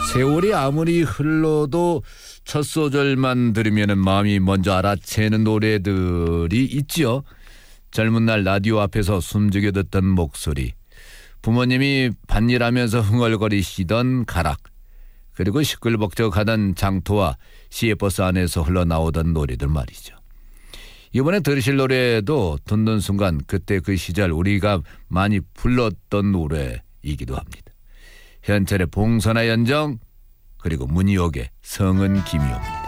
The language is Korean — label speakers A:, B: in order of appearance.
A: 세월이 아무리 흘러도 첫 소절만 들으면 마음이 먼저 알아채는 노래들이 있죠. 젊은 날 라디오 앞에서 숨죽여 듣던 목소리, 부모님이 밭일하면서 흥얼거리시던 가락, 그리고 시끌벅적하던 장터와 시외버스 안에서 흘러나오던 노래들 말이죠. 이번에 들으실 노래도 듣는 순간 그때 그 시절 우리가 많이 불렀던 노래이기도 합니다. 현철의 봉선화 연정, 그리고 문희옥의 성은 김이옵니다.